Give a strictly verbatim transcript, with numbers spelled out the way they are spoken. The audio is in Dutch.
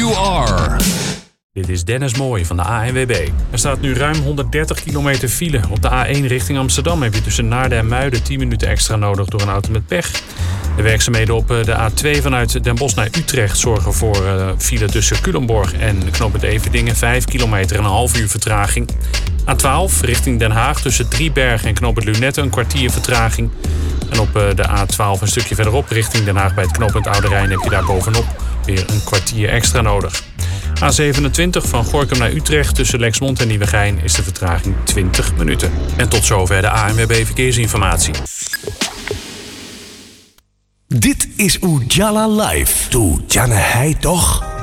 you are. Dit is Dennis Mooij van de A N W B. Er staat nu ruim honderddertig kilometer file. Op de A één richting Amsterdam heb je tussen Naarden en Muiden tien minuten extra nodig door een auto met pech. De werkzaamheden op de A twee vanuit Den Bosch naar Utrecht zorgen voor uh, file tussen Culemborg en knooppunt Everdingen. vijf kilometer en een half uur vertraging. A twaalf richting Den Haag tussen Driebergen en knooppunt Lunette een kwartier vertraging. En op uh, de A twaalf een stukje verderop richting Den Haag bij het knooppunt Oude Rijn heb je daar bovenop weer een kwartier extra nodig. A zevenentwintig van Gorinchem naar Utrecht tussen Lexmond en Nieuwegein is de vertraging twintig minuten. En tot zover de A N W B Verkeersinformatie. Dit is Ujala Live. Doe Janne hij toch?